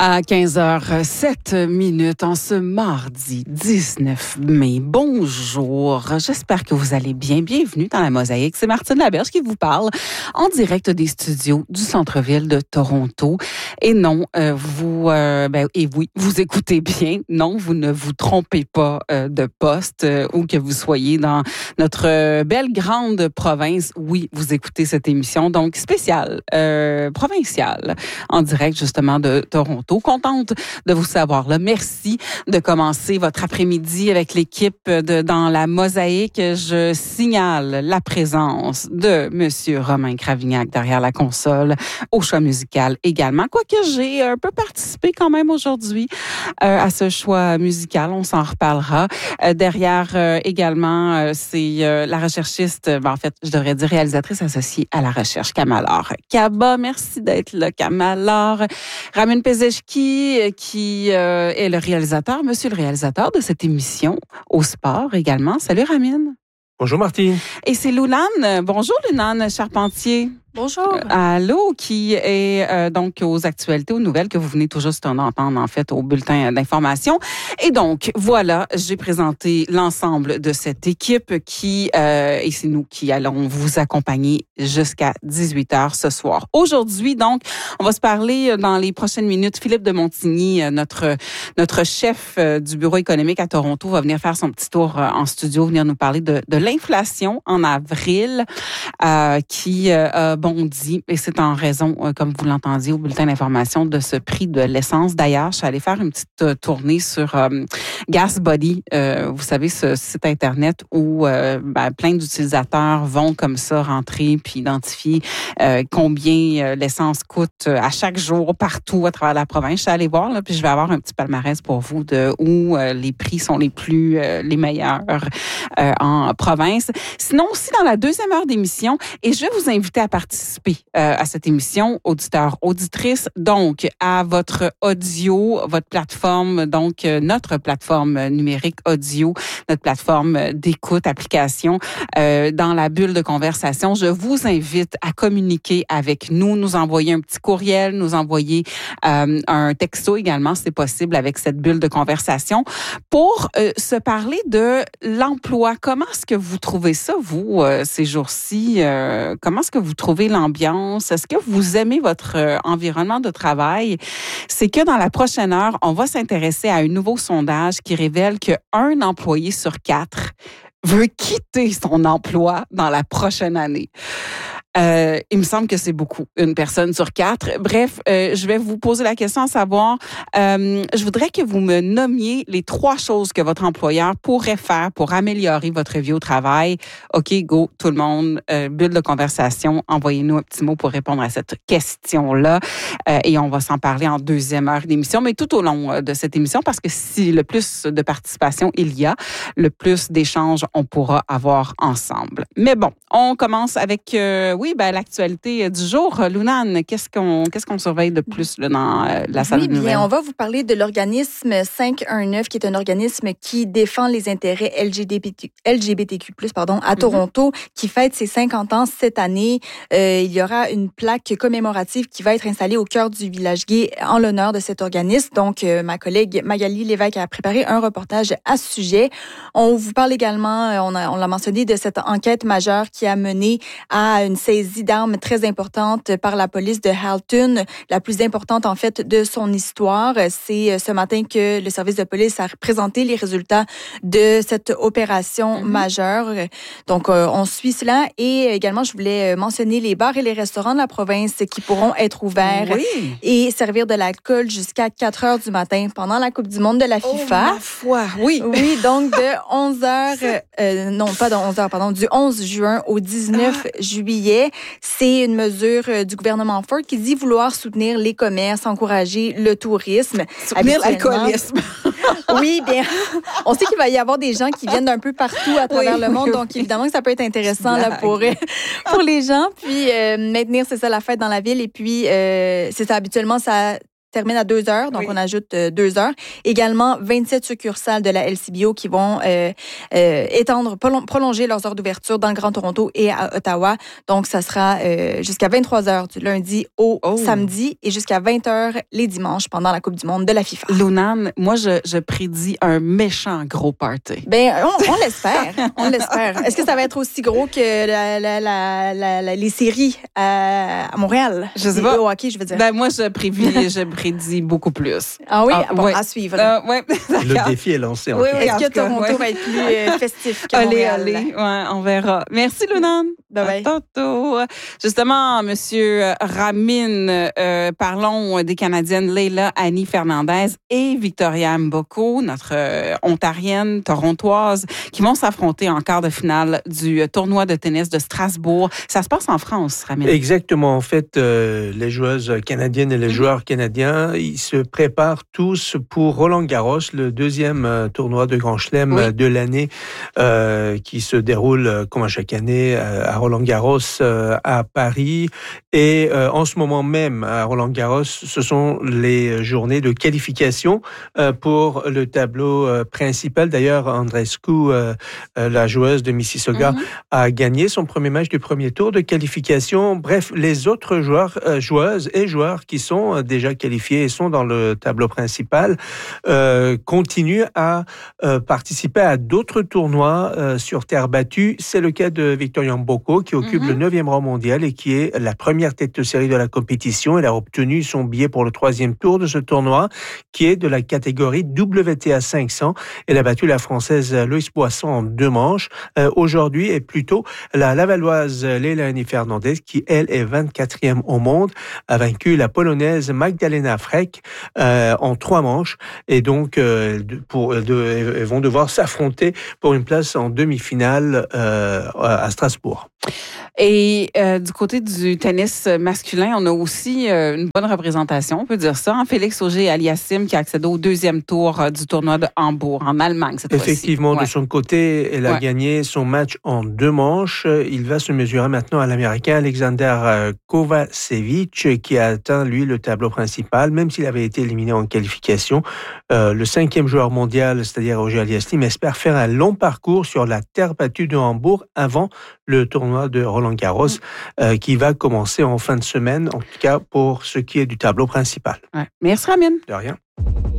À 15h07 en ce mardi 19 mai. Bonjour, j'espère que vous allez bien. Bienvenue dans la Mosaïque. C'est Martine Laberge qui vous parle en direct des studios du centre-ville de Toronto. Et non, vous écoutez bien. Non, vous ne vous trompez pas de poste où que vous soyez dans notre belle grande province. Oui, vous écoutez cette émission, donc spéciale, provinciale, en direct justement de Toronto. Contente de vous savoir là. Merci de commencer votre après-midi avec l'équipe dans la Mosaïque. Je signale la présence de Monsieur Romain Cravignac derrière la console, au choix musical également. Quoique j'ai un peu participé quand même aujourd'hui à ce choix musical, on s'en reparlera. Derrière également, c'est la recherchiste, en fait, je devrais dire réalisatrice associée à la recherche, Kamalor Kaba. Merci d'être là, Kamalor. Ramin Pezeshki, qui est le réalisateur, monsieur le réalisateur de cette émission au sport également. Salut Ramin. Bonjour Martine. Et c'est Lounane. Bonjour Lounane Charpentier. Bonjour. Allô, qui est donc aux actualités, aux nouvelles que vous venez tout juste d'entendre en fait au bulletin d'information. Et donc, voilà, j'ai présenté l'ensemble de cette équipe qui, et c'est nous qui allons vous accompagner jusqu'à 18h ce soir. Aujourd'hui, donc, on va se parler dans les prochaines minutes. Philippe de Montigny, notre chef du bureau économique à Toronto, va venir faire son petit tour en studio, venir nous parler de l'inflation en avril qui bondi, et c'est en raison, comme vous l'entendiez au bulletin d'information, de ce prix de l'essence. D'ailleurs, je suis allée faire une petite tournée sur GasBuddy, vous savez, ce site Internet où plein d'utilisateurs vont comme ça rentrer puis identifier combien l'essence coûte à chaque jour, partout à travers la province. Je suis allée voir, là, puis je vais avoir un petit palmarès pour vous de où les prix sont les meilleurs en province. Sinon, aussi dans la deuxième heure d'émission, et je vais vous inviter à participer à cette émission, auditeurs, auditrices, donc à votre audio, votre plateforme, donc notre plateforme numérique audio, notre plateforme d'écoute, application, dans la bulle de conversation. Je vous invite à communiquer avec nous, nous envoyer un petit courriel, nous envoyer un texto également, si c'est possible, avec cette bulle de conversation, pour se parler de l'emploi. Comment est-ce que vous trouvez ça, vous, ces jours-ci? Comment est-ce que vous trouvez l'ambiance? Est-ce que vous aimez votre environnement de travail? C'est que dans la prochaine heure, on va s'intéresser à un nouveau sondage qui révèle qu'un employé sur 4 veut quitter son emploi dans la prochaine année. Il me semble que c'est beaucoup, une personne sur 4. Bref, je vais vous poser la question à savoir, je voudrais que vous me nommiez les 3 choses que votre employeur pourrait faire pour améliorer votre vie au travail. OK, go, tout le monde, bulle de conversation, envoyez-nous un petit mot pour répondre à cette question-là. Et on va s'en parler en deuxième heure d'émission, mais tout au long de cette émission, parce que si le plus de participation il y a, le plus d'échanges on pourra avoir ensemble. Mais bon, on commence avec... l'actualité du jour. Lounane, qu'est-ce qu'on surveille de plus là, dans la salle de nouvelles? Bien, on va vous parler de l'organisme 519, qui est un organisme qui défend les intérêts LGBTQ+, à Toronto, qui fête ses 50 ans cette année. Il y aura une plaque commémorative qui va être installée au cœur du village gay en l'honneur de cet organisme. Donc, ma collègue Magali Lévesque a préparé un reportage à ce sujet. On vous parle également, on l'a mentionné, de cette enquête majeure qui a mené à une saisie d'armes très importante par la police de Halton, la plus importante en fait de son histoire. C'est ce matin que le service de police a présenté les résultats de cette opération majeure. Donc, on suit cela. Et également, je voulais mentionner les bars et les restaurants de la province qui pourront être ouverts et servir de l'alcool jusqu'à 4 heures du matin pendant la Coupe du monde de la FIFA. Oh, ma foi, oui. Oui, donc de 11h, du 11 juin au 19 juillet. C'est une mesure du gouvernement Ford qui dit vouloir soutenir les commerces, encourager le tourisme. Soutenir l'alcoolisme. Oui, bien, on sait qu'il va y avoir des gens qui viennent d'un peu partout à travers le monde, donc évidemment que ça peut être intéressant là, pour les gens. Puis maintenir, c'est ça, la fête dans la ville. Et puis, c'est ça, habituellement, ça termine à 2 heures, donc Oui. on ajoute 2 heures. Également, 27 succursales de la LCBO qui vont prolonger leurs heures d'ouverture dans le Grand Toronto et à Ottawa. Donc, ça sera jusqu'à 23 heures du lundi au samedi et jusqu'à 20 heures les dimanches pendant la Coupe du monde de la FIFA. Lunan, moi, je prédis un méchant gros party. Ben, on l'espère. On l'espère. Est-ce que ça va être aussi gros que les séries à Montréal? Je sais pas. Au hockey, je veux dire. Ben, moi, je prédis beaucoup plus. Ah oui? Bon, ouais. à suivre. Ouais, Le défi est lancé. Oui, oui, Est-ce que Toronto va être plus festif que Montréal? Allez, ouais, on verra. Merci, Lunan. Bye-bye. À tantôt. Justement, Monsieur Ramin, parlons des Canadiennes Leila Annie Fernandez et Victoria Mboko, notre ontarienne torontoise, qui vont s'affronter en quart de finale du tournoi de tennis de Strasbourg. Ça se passe en France, Ramin. Exactement. En fait, les joueuses canadiennes et les joueurs canadiens, ils se préparent tous pour Roland-Garros, le deuxième tournoi de Grand Chelem de l'année qui se déroule, comme à chaque année, à Roland-Garros à Paris. Et en ce moment même, à Roland-Garros, ce sont les journées de qualification pour le tableau principal. D'ailleurs, Andreescu, la joueuse de Mississauga, a gagné son premier match du premier tour de qualification. Bref, les autres joueuses et joueurs qui sont déjà qualifiés et sont dans le tableau principal continuent à participer à d'autres tournois sur terre battue. C'est le cas de Victoria Mboko qui occupe le 9e rang mondial et qui est la première tête de série de la compétition. Elle a obtenu son billet pour le 3e tour de ce tournoi qui est de la catégorie WTA 500. Elle a battu la Française Loïs Boisson en 2 manches. Aujourd'hui et plus tôt, la Lavalloise Leila Annie Fernandez qui, elle, est 24e au monde, a vaincu la Polonaise Magdalena Frech en 3 manches et donc elles vont devoir s'affronter pour une place en demi-finale à Strasbourg. Et du côté du tennis masculin, on a aussi une bonne représentation, on peut dire ça. Félix Auger-Aliassime qui a accédé au 2e tour du tournoi de Hambourg, en Allemagne cette fois-ci. Effectivement, de son côté, elle a gagné son match en 2 manches. Il va se mesurer maintenant à l'Américain Alexander Kovacevic qui a atteint, lui, le tableau principal, même s'il avait été éliminé en qualification. Le 5e joueur mondial, c'est-à-dire Auger-Aliassime, espère faire un long parcours sur la terre battue de Hambourg avant le tournoi de Roland-Garros qui va commencer en fin de semaine, en tout cas pour ce qui est du tableau principal. Merci, Ramin. De rien.